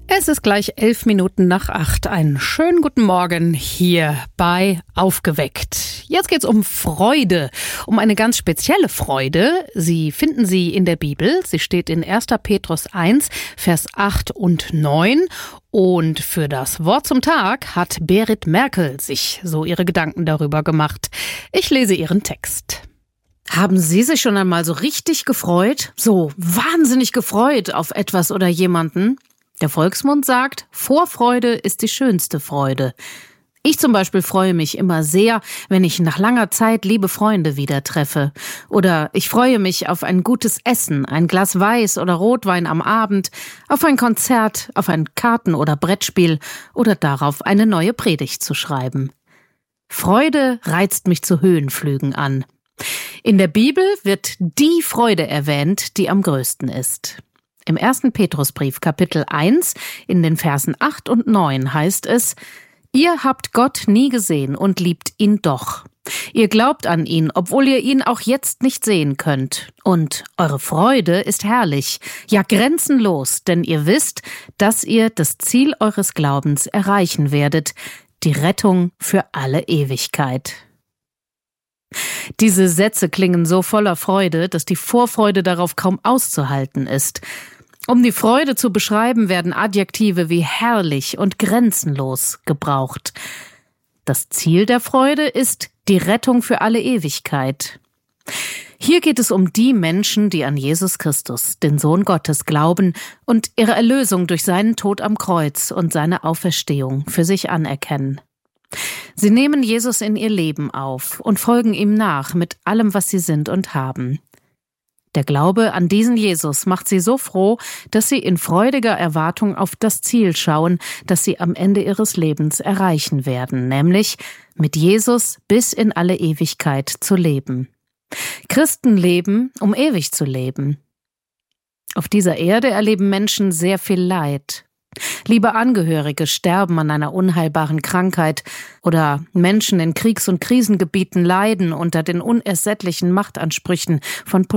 Es ist gleich 7:11. Einen schönen guten Morgen hier bei Aufgeweckt. Jetzt geht's um Freude, um eine ganz spezielle Freude. Sie finden sie in der Bibel. Sie steht in 1. Petrus 1, Vers 8 und 9. Und für das Wort zum Tag hat Berit Merkel sich so ihre Gedanken darüber gemacht. Ich lese ihren Text. Haben Sie sich schon einmal so richtig gefreut? So wahnsinnig gefreut auf etwas oder jemanden? Der Volksmund sagt, Vorfreude ist die schönste Freude. Ich zum Beispiel freue mich immer sehr, wenn ich nach langer Zeit liebe Freunde wieder treffe. Oder ich freue mich auf ein gutes Essen, ein Glas Weiß- oder Rotwein am Abend, auf ein Konzert, auf ein Karten- oder Brettspiel oder darauf, eine neue Predigt zu schreiben. Freude reizt mich zu Höhenflügen an. In der Bibel wird die Freude erwähnt, die am größten ist. Im 1. Petrusbrief, Kapitel 1, in den Versen 8 und 9 heißt es: Ihr habt Gott nie gesehen und liebt ihn doch. Ihr glaubt an ihn, obwohl ihr ihn auch jetzt nicht sehen könnt. Und eure Freude ist herrlich, ja grenzenlos, denn ihr wisst, dass ihr das Ziel eures Glaubens erreichen werdet, die Rettung für alle Ewigkeit. Diese Sätze klingen so voller Freude, dass die Vorfreude darauf kaum auszuhalten ist. Um die Freude zu beschreiben, werden Adjektive wie herrlich und grenzenlos gebraucht. Das Ziel der Freude ist die Rettung für alle Ewigkeit. Hier geht es um die Menschen, die an Jesus Christus, den Sohn Gottes, glauben und ihre Erlösung durch seinen Tod am Kreuz und seine Auferstehung für sich anerkennen. Sie nehmen Jesus in ihr Leben auf und folgen ihm nach mit allem, was sie sind und haben. Der Glaube an diesen Jesus macht sie so froh, dass sie in freudiger Erwartung auf das Ziel schauen, das sie am Ende ihres Lebens erreichen werden, nämlich mit Jesus bis in alle Ewigkeit zu leben. Christen leben, um ewig zu leben. Auf dieser Erde erleben Menschen sehr viel Leid. Liebe Angehörige sterben an einer unheilbaren Krankheit oder Menschen in Kriegs- und Krisengebieten leiden unter den unersättlichen Machtansprüchen von